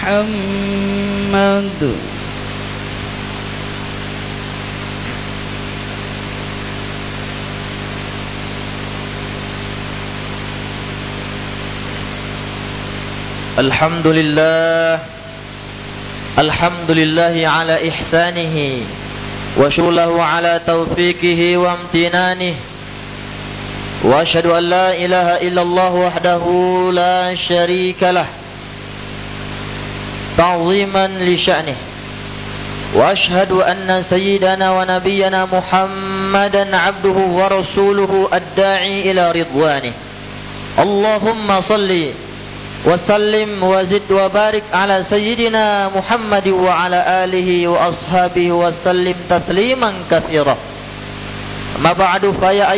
محمد الحمد لله على إحسانه وشكر له على توفيقه وامتنانه وأشهد أن لا إله إلا الله وحده لا شريك له تعظيما لشأنه وأشهد أن سيدنا ونبينا محمدا عبده ورسوله الداعي إلى رضوانه اللهم صل وسلم وزد وبارك على سيدنا محمد وعلى آله وأصحابه وسلم تسليما كثيرا. ما بعد فيا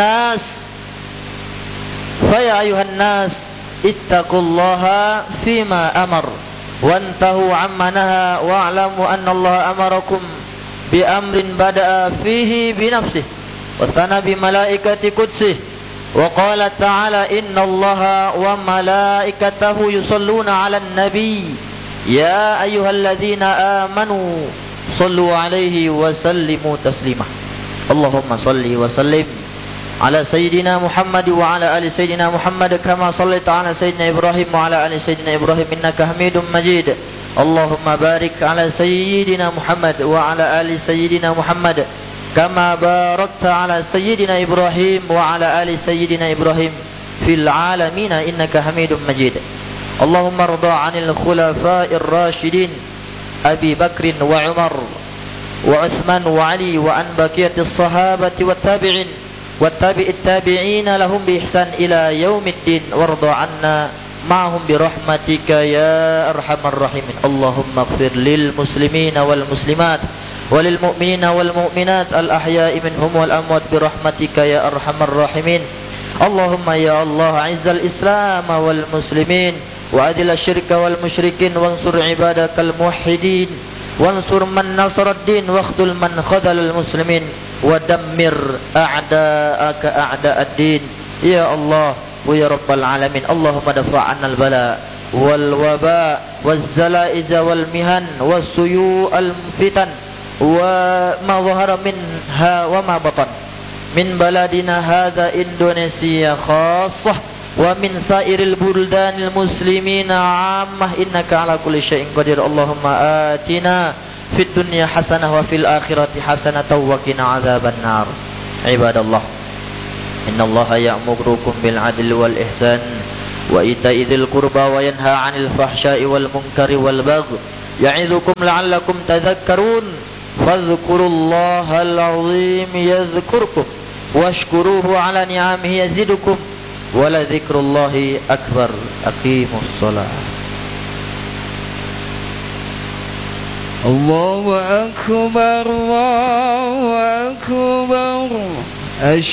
أيها الناس اتقوا الله فيما أمر وانتهوا عما نهى واعلموا أن الله أمركم بأمر بدأ فيه بنفسه وثنى بملائكة قدسه وقال تعالى إن الله وملائكته يصلون على النبي يا أيها الذين آمنوا صلوا عليه وسلموا تسليما. اللهم صل وسلم على سيدنا محمد وعلى آل سيدنا محمد كما صليت على سيدنا إبراهيم وعلى آل سيدنا إبراهيم إنك حميد مجيد. اللهم بارك على سيدنا محمد وعلى آل سيدنا محمد كما باركت على سيدنا إبراهيم وعلى آل سيدنا إبراهيم في العالمين إنك حميد مجيد. اللهم ارضى عن الخلفاء الراشدين أبي بكر وعمر وعثمان وعلي وعن بقية الصحابة والتابعين والتابع التابعين لهم بإحسان إلى يوم الدين وارض عنا معهم برحمتك يا أرحم الراحمين. اللهم اغفر للمسلمين والمسلمات وللمؤمنين والمؤمنات الأحياء منهم والأموات برحمتك يا أرحم الراحمين. اللهم يا الله أعز الإسلام والمسلمين وأذل الشرك والمشركين وانصر عبادك الموحدين وانصر من نصر الدين واخذل من خذل المسلمين ودمر أعداءك أعداء الدين يا الله ويا رب العالمين. اللهم دفع عنا البلاء والوباء والزلائز والمهن والسيوء الفتن وما ظهر منها وما بطن من بلدنا هذا إندونيسيا خاصة ومن سائر البلدان المسلمين عامة إنك على كل شيء قدير. اللهم آتنا في الدنيا حسنة وفي الآخرة حسنة وقنا عذاب النار. عباد الله إن الله يأمركم بالعدل والإحسان وإيتاء ذي القربى وينهى عن الفحشاء والمنكر والبغي يعظكم لعلكم تذكرون فاذكروا الله العظيم يذكركم واشكروه على نعمه يزدكم ولذكر الله أكبر. أقيموا الصلاة. الله أكبر الله أكبر.